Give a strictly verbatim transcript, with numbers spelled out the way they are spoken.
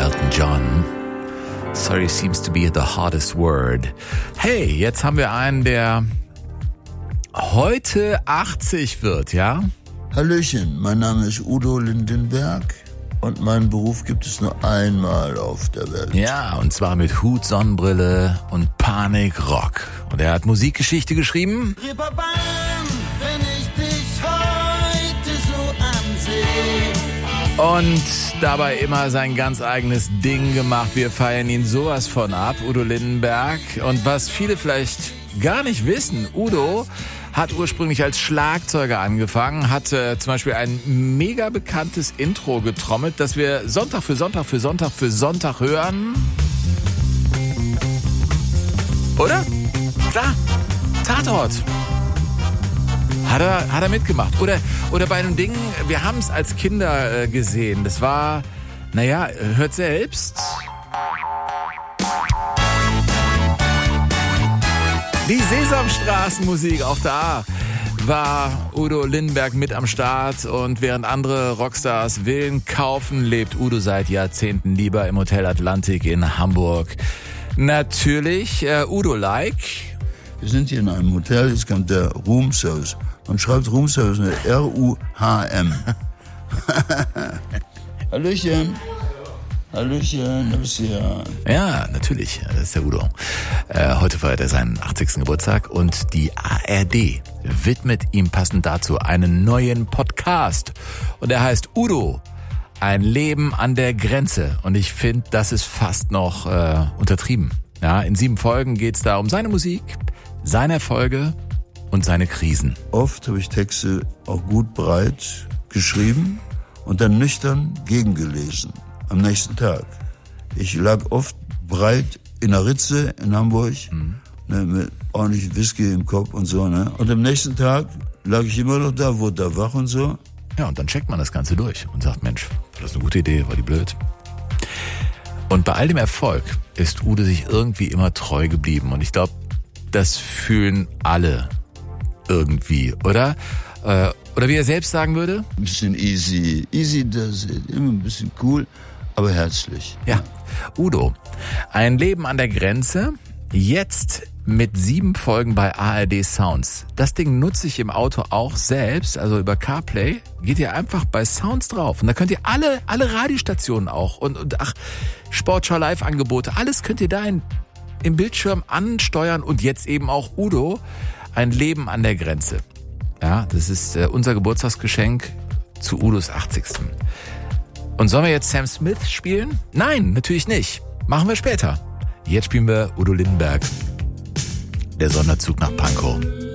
Elton John. Sorry seems to be the hardest word. Hey, jetzt haben wir einen, der heute achtzig wird, ja? Hallöchen, mein Name ist Udo Lindenberg und meinen Beruf gibt es nur einmal auf der Welt. Ja, und zwar mit Hut, Sonnenbrille und Panikrock. Und er hat Musikgeschichte geschrieben. Reeperbahn, wenn ich dich heute so ansehe. Und dabei immer sein ganz eigenes Ding gemacht. Wir feiern ihn sowas von ab, Udo Lindenberg. Und was viele vielleicht gar nicht wissen, Udo hat ursprünglich als Schlagzeuger angefangen, hat äh, zum Beispiel ein mega bekanntes Intro getrommelt, das wir Sonntag für Sonntag für Sonntag für Sonntag hören. Oder? Klar, Tatort. Hat er, hat er mitgemacht. Oder, oder bei einem Ding, wir haben es als Kinder äh, gesehen. Das war, naja, hört selbst. Die Sesamstraßenmusik, auch da war Udo Lindenberg mit am Start. Und während andere Rockstars Villen kaufen, lebt Udo seit Jahrzehnten lieber im Hotel Atlantik in Hamburg. Natürlich äh, Udo-like. Wir sind hier in einem Hotel, jetzt kommt der Roomservice. Man schreibt Roomservice mit R U H M. Hallöchen. Hallöchen, da bist du ja. Ja, natürlich, das ist der Udo. Äh, heute feiert er seinen achtzigsten Geburtstag und die A R D widmet ihm passend dazu einen neuen Podcast. Und er heißt Udo, ein Leben an der Grenze. Und ich finde, das ist fast noch äh, untertrieben. Ja, in sieben Folgen geht's da um seine Musik, seine Erfolge und seine Krisen. Oft habe ich Texte auch gut breit geschrieben und dann nüchtern gegengelesen. Am nächsten Tag. Ich lag oft breit in der Ritze in Hamburg, mhm. ne, mit ordentlich Whisky im Kopf und so. Ne? Und am nächsten Tag lag ich immer noch da, wurde da wach und so. Ja, und dann checkt man das Ganze durch und sagt, Mensch, war das eine gute Idee, war die blöd? Und bei all dem Erfolg ist Udo sich irgendwie immer treu geblieben. Und ich glaube, das fühlen alle irgendwie, oder? Äh, oder wie er selbst sagen würde? Ein bisschen easy, easy does it, immer ein bisschen cool, aber herzlich. Ja, Udo, ein Leben an der Grenze, jetzt mit sieben Folgen bei A R D Sounds. Das Ding nutze ich im Auto auch selbst, also über CarPlay. Geht ihr einfach bei Sounds drauf und da könnt ihr alle alle Radiostationen auch und, und ach, Sportschau Live-Angebote, alles könnt ihr da in, im Bildschirm ansteuern und jetzt eben auch Udo, ein Leben an der Grenze. Ja, das ist äh, unser Geburtstagsgeschenk zu Udos achtzigsten Und sollen wir jetzt Sam Smith spielen? Nein, natürlich nicht. Machen wir später. Jetzt spielen wir Udo Lindenberg. Der Sonderzug nach Pankow.